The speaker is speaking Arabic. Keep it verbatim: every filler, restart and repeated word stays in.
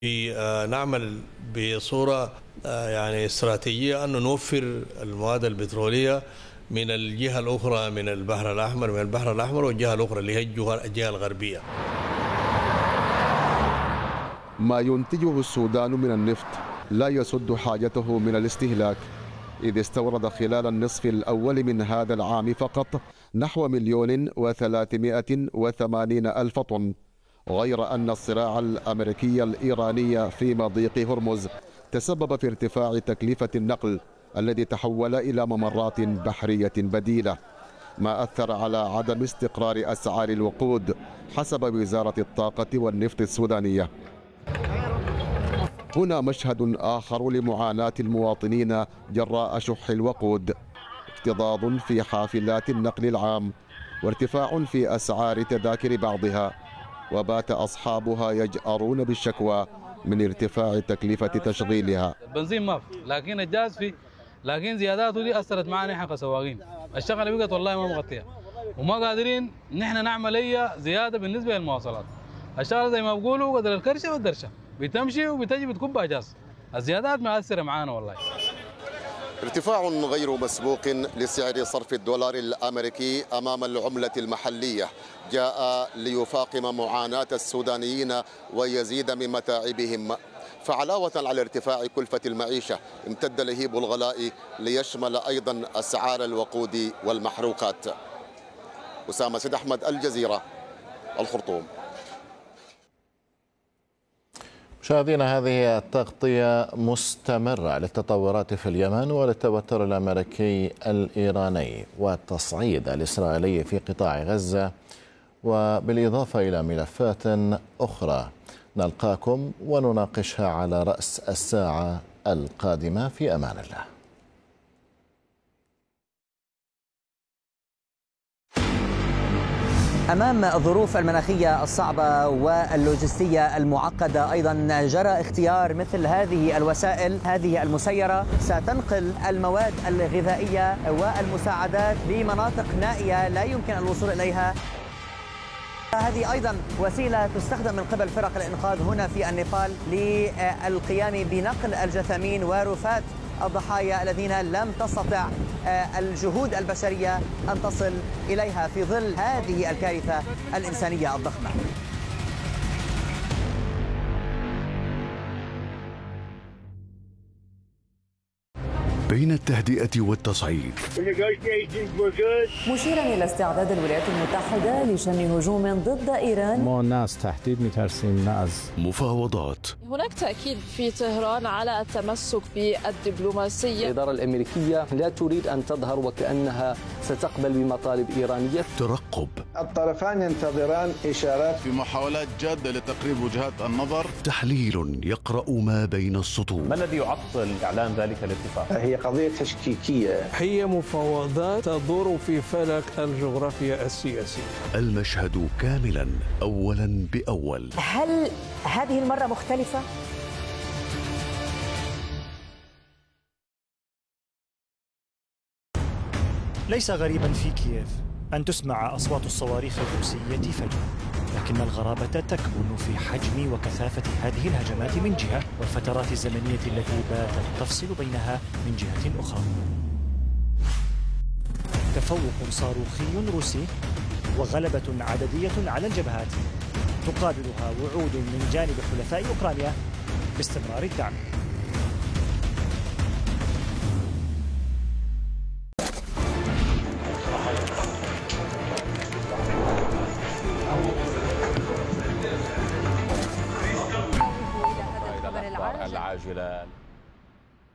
نعمل بصورة يعني استراتيجية أن نوفر المواد البترولية من الجهة الأخرى من البحر الأحمر من البحر الأحمر والجهة الأخرى اللي هي الجهة الغربية. ما ينتجه السودان من النفط لا يسد حاجته من الاستهلاك، إذ استورد خلال النصف الأول من هذا العام فقط نحو مليون وثلاثمائة وثمانين ألف طن، غير أن الصراع الأمريكي الإيراني في مضيق هرمز تسبب في ارتفاع تكلفة النقل الذي تحول إلى ممرات بحرية بديلة، ما أثر على عدم استقرار أسعار الوقود حسب وزارة الطاقة والنفط السودانية. هنا مشهد آخر لمعاناة المواطنين جراء شح الوقود، اكتظاظ في حافلات النقل العام وارتفاع في أسعار تذاكر بعضها، وبات أصحابها يجأرون بالشكوى من ارتفاع تكلفة تشغيلها. البنزين ما في، لكن الجاز في، لكن زياداته دي أثرت معنا احنا كسواقين. الشغله بقت والله ما مغطيه وما قادرين نحن نعمل اي زياده بالنسبه للمواصلات. الشغله زي ما بيقولوا قدر الكرشه والدرشه، بتمشي وبتجي بتكب اجاز. الزيادات مؤثره معانا والله. ارتفاع غير مسبوق لسعر صرف الدولار الأمريكي أمام العملة المحلية جاء ليفاقم معاناة السودانيين ويزيد من متاعبهم، فعلاوة على ارتفاع كلفة المعيشة امتد لهيب الغلاء ليشمل أيضا أسعار الوقود والمحروقات. أسامة سيد أحمد، الجزيرة، الخرطوم. مشاهدينا، هذه التغطية مستمرة للتطورات في اليمن وللتوتر الأمريكي الإيراني والتصعيد الإسرائيلي في قطاع غزة، وبالإضافة إلى ملفات أخرى نلقاكم ونناقشها على رأس الساعة القادمة. في أمان الله. أمام الظروف المناخية الصعبة واللوجستية المعقدة أيضا جرى اختيار مثل هذه الوسائل هذه المسيرة ستنقل المواد الغذائية والمساعدات لمناطق نائية لا يمكن الوصول إليها. هذه أيضا وسيلة تستخدم من قبل فرق الإنقاذ هنا في النيبال للقيام بنقل الجثامين ورفات الضحايا الذين لم تستطع الجهود البشرية أن تصل إليها في ظل هذه الكارثة الإنسانية الضخمة. بين التهدئة والتصعيد، مشيرا إلى استعداد الولايات المتحدة لشن هجوم ضد إيران. ما الناس تحديد مترسين ناس. مفاوضات. هناك تأكيد في طهران على التمسك بالدبلوماسية. الإدارة الأمريكية لا تريد أن تظهر وكأنها ستقبل بمطالب إيرانية. ترقب. الطرفان ينتظران إشارات في محاولات جادة لتقريب وجهات النظر. تحليل يقرأ ما بين السطور. ما الذي يعطل إعلان ذلك الاتفاق؟ هي قضية تشكيكية. هي مفاوضات تدور في فلك الجغرافيا السياسية. المشهد كاملا أولا بأول. هل هذه المرة مختلفة؟ ليس غريبا في كييف أن تسمع أصوات الصواريخ الروسية فجأة، لكن الغرابة تكمن في حجم وكثافة هذه الهجمات من جهة، والفترات الزمنية التي باتت تفصل بينها من جهة أخرى. تفوق صاروخي روسي وغلبة عددية على الجبهات تقابلها وعود من جانب حلفاء أوكرانيا باستمرار الدعم. العاجلة